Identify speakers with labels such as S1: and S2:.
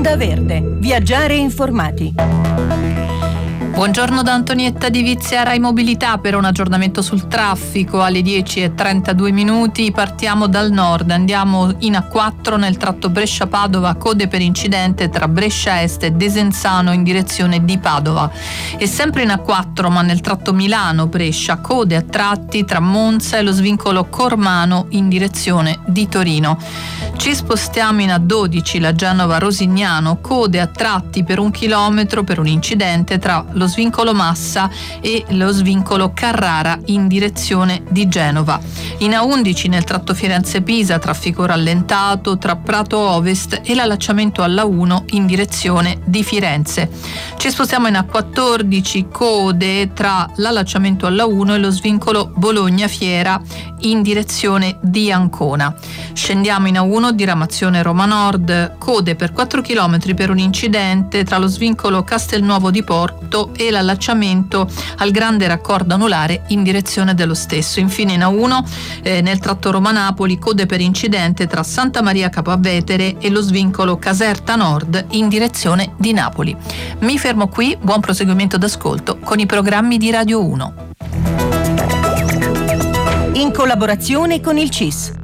S1: Onda Verde. Viaggiare informati.
S2: Buongiorno da Antonietta Di Viziera e Mobilità per un aggiornamento sul traffico alle 10:32. Partiamo dal nord, andiamo in A4 nel tratto Brescia-Padova, code per incidente tra Brescia Est e Desenzano in direzione di Padova. E sempre in A4 ma nel tratto Milano-Brescia, code a tratti tra Monza e lo svincolo Cormano in direzione di Torino. Ci spostiamo in A12, la Genova-Rosignano, code a tratti per 1 chilometro per un incidente tra lo svincolo Massa e lo svincolo Carrara in direzione di Genova. In A11 nel tratto Firenze-Pisa, traffico rallentato tra Prato Ovest e l'allacciamento alla 1 in direzione di Firenze. Ci spostiamo in A14, code tra l'allacciamento alla 1 e lo svincolo Bologna-Fiera in direzione di Ancona. Scendiamo in A1, diramazione Roma Nord, code per 4 km per un incidente tra lo svincolo Castelnuovo di Porto e l'allacciamento al grande raccordo anulare in direzione dello stesso. Infine in A1 nel tratto Roma-Napoli, code per incidente tra Santa Maria Capua Vetere e lo svincolo Caserta Nord in direzione di Napoli. Mi fermo qui, buon proseguimento d'ascolto con i programmi di Radio 1.
S1: In collaborazione con il CIS,